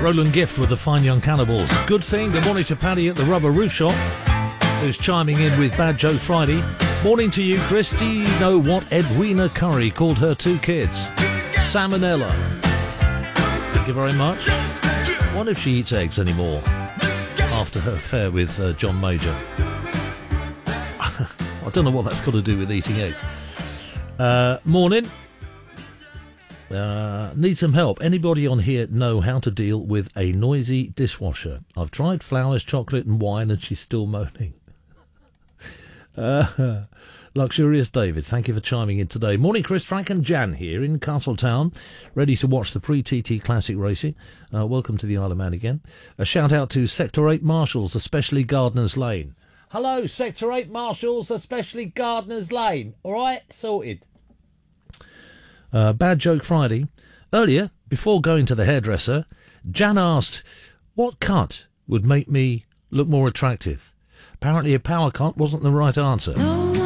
Roland Gift with the Fine Young Cannibals. Good thing. Good morning to Paddy at the Rubber Roof Shop, who's chiming in with Bad Joke Friday. Morning to you, Chris. Do you know what Edwina Curry called her two kids? Salmonella. Thank you very much. I wonder if she eats eggs anymore after her affair with John Major. I don't know what that's got to do with eating eggs. Morning. Need some help. Anybody on here know how to deal with a noisy dishwasher? I've tried flowers, chocolate and wine and she's still moaning. Luxurious David, thank you for chiming in today. Morning, Chris. Frank and Jan here in Castletown, ready to watch the pre-TT Classic racing. Welcome to the Isle of Man again. A shout out to Sector 8 Marshals, especially Gardeners Lane. Hello, Sector 8 Marshals, especially Gardeners Lane. All right, sorted. Bad Joke Friday. Earlier, before going to the hairdresser, Jan asked, what cut would make me look more attractive? Apparently a power cut wasn't the right answer. No.